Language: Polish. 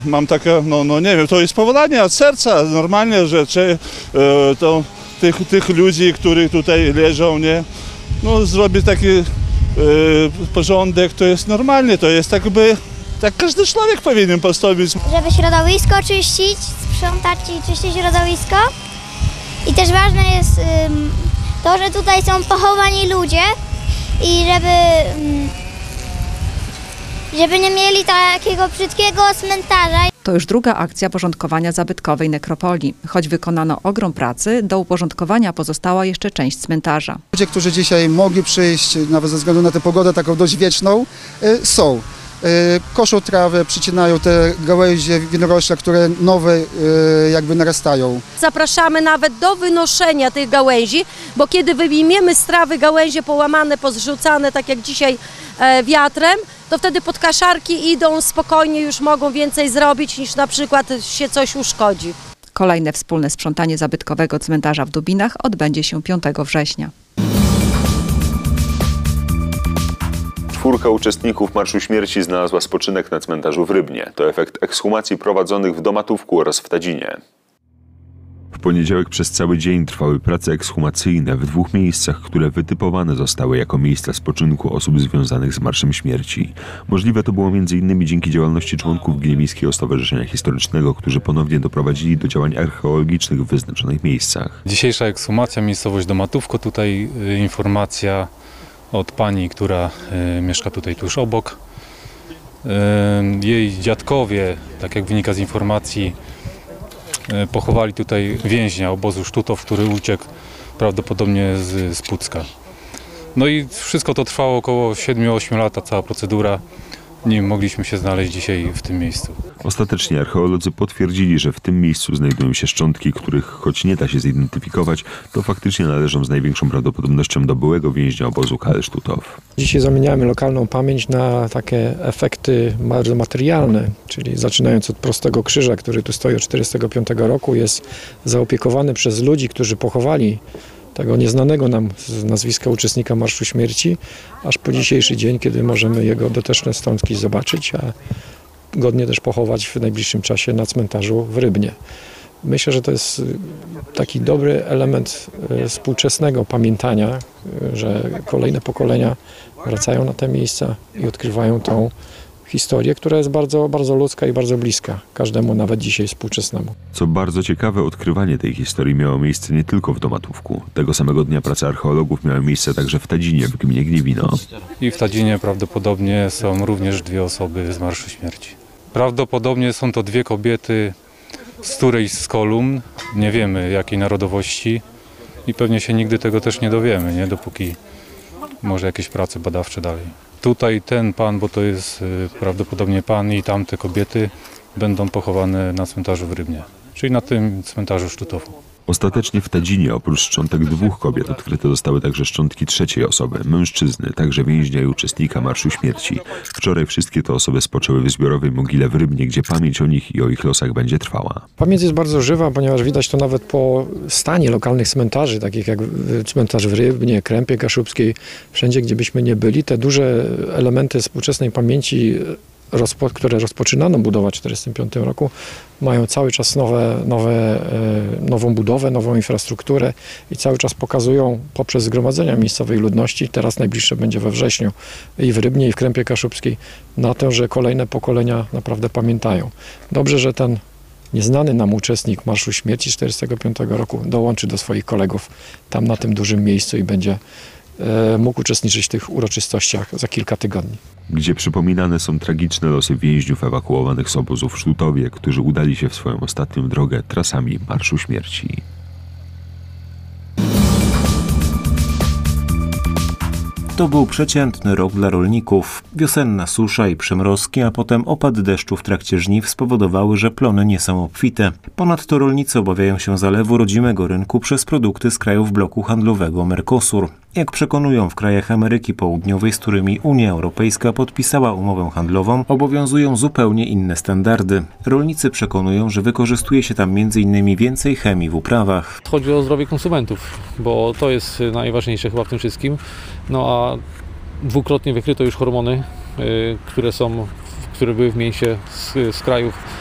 Mam takie, no nie wiem, to jest powołanie od serca, normalnie, że to tych ludzi, którzy tutaj leżą, nie, no zrobić taki porządek, to jest normalnie, to jest tak każdy człowiek powinien postąpić. Żeby środowisko czyścić, sprzątać i czyścić środowisko. I też ważne jest to, że tutaj są pochowani ludzie i żeby nie mieli takiego brzydkiego cmentarza. To już druga akcja porządkowania zabytkowej nekropolii. Choć wykonano ogrom pracy, do uporządkowania pozostała jeszcze część cmentarza. Ludzie, którzy dzisiaj mogli przyjść, nawet ze względu na tę pogodę taką dość wieczną, są. Koszą trawę, przycinają te gałęzie winorośla, które nowe jakby narastają. Zapraszamy nawet do wynoszenia tych gałęzi, bo kiedy wyjmiemy z trawy gałęzie połamane, pozrzucane, tak jak dzisiaj wiatrem, to wtedy podkaszarki idą spokojnie, już mogą więcej zrobić niż na przykład się coś uszkodzi. Kolejne wspólne sprzątanie zabytkowego cmentarza w Dubinach odbędzie się 5 września. 4 uczestników Marszu Śmierci znalazła spoczynek na cmentarzu w Rybnie. To efekt ekshumacji prowadzonych w Domatówku oraz w Tadzinie. W poniedziałek przez cały dzień trwały prace ekshumacyjne w 2 miejscach, które wytypowane zostały jako miejsca spoczynku osób związanych z Marszem Śmierci. Możliwe to było m.in. dzięki działalności członków Gniewickiego Stowarzyszenia Historycznego, którzy ponownie doprowadzili do działań archeologicznych w wyznaczonych miejscach. Dzisiejsza ekshumacja, miejscowość Domatówko, tutaj informacja od pani, która mieszka tutaj tuż obok. Jej dziadkowie, tak jak wynika z informacji, pochowali tutaj więźnia obozu Sztutow, który uciekł prawdopodobnie z Pucka. No i wszystko to trwało około 7-8 lat, ta cała procedura, nim mogliśmy się znaleźć dzisiaj w tym miejscu. Ostatecznie archeolodzy potwierdzili, że w tym miejscu znajdują się szczątki, których choć nie da się zidentyfikować, to faktycznie należą z największą prawdopodobnością do byłego więźnia obozu KL Sztutow. Dzisiaj zamieniamy lokalną pamięć na takie efekty bardzo materialne, czyli zaczynając od prostego krzyża, który tu stoi od 1945 roku, jest zaopiekowany przez ludzi, którzy pochowali tego nieznanego nam z nazwiska uczestnika Marszu Śmierci, aż po dzisiejszy dzień, kiedy możemy jego doteczne szczątki zobaczyć, a godnie też pochować w najbliższym czasie na cmentarzu w Rybnie. Myślę, że to jest taki dobry element współczesnego pamiętania, że kolejne pokolenia wracają na te miejsca i odkrywają tą historię, która jest bardzo, bardzo ludzka i bardzo bliska każdemu, nawet dzisiaj współczesnemu. Co bardzo ciekawe, odkrywanie tej historii miało miejsce nie tylko w Domatówku. Tego samego dnia prace archeologów miały miejsce także w Tadzinie, w gminie Gniewino. I w Tadzinie prawdopodobnie są również 2 osoby z Marszu Śmierci. Prawdopodobnie są to 2 kobiety z którejś z kolumn, nie wiemy jakiej narodowości i pewnie się nigdy tego też nie dowiemy, nie? Dopóki może jakieś prace badawcze dalej. Tutaj ten pan, bo to jest prawdopodobnie pan, i tamte kobiety będą pochowane na cmentarzu w Rybnie, czyli na tym cmentarzu Sztutowu. Ostatecznie w Tadzinie oprócz szczątek 2 kobiet odkryte zostały także szczątki 3. osoby, mężczyzny, także więźnia i uczestnika Marszu Śmierci. Wczoraj wszystkie te osoby spoczęły w zbiorowej mogile w Rybnie, gdzie pamięć o nich i o ich losach będzie trwała. Pamięć jest bardzo żywa, ponieważ widać to nawet po stanie lokalnych cmentarzy, takich jak cmentarz w Rybnie, Krępie Kaszubskiej, wszędzie gdzie byśmy nie byli, te duże elementy współczesnej pamięci, które rozpoczynano budować w 1945 roku, mają cały czas nową budowę, nową infrastrukturę i cały czas pokazują poprzez zgromadzenia miejscowej ludności, teraz najbliższe będzie we wrześniu i w Rybnie, i w Krępie Kaszubskiej, na to, że kolejne pokolenia naprawdę pamiętają. Dobrze, że ten nieznany nam uczestnik Marszu Śmierci 1945 roku dołączy do swoich kolegów tam na tym dużym miejscu i będzie mógł uczestniczyć w tych uroczystościach za kilka tygodni. Gdzie przypominane są tragiczne losy więźniów ewakuowanych z obozu w Sztutowie, którzy udali się w swoją ostatnią drogę trasami Marszu Śmierci. To był przeciętny rok dla rolników. Wiosenna susza i przymrozki, a potem opad deszczu w trakcie żniw spowodowały, że plony nie są obfite. Ponadto rolnicy obawiają się zalewu rodzimego rynku przez produkty z krajów bloku handlowego Mercosur. Jak przekonują w krajach Ameryki Południowej, z którymi Unia Europejska podpisała umowę handlową, obowiązują zupełnie inne standardy. Rolnicy przekonują, że wykorzystuje się tam m.in. więcej chemii w uprawach. Chodzi o zdrowie konsumentów, bo to jest najważniejsze chyba w tym wszystkim. No a dwukrotnie wykryto już hormony, które były w mięsie z krajów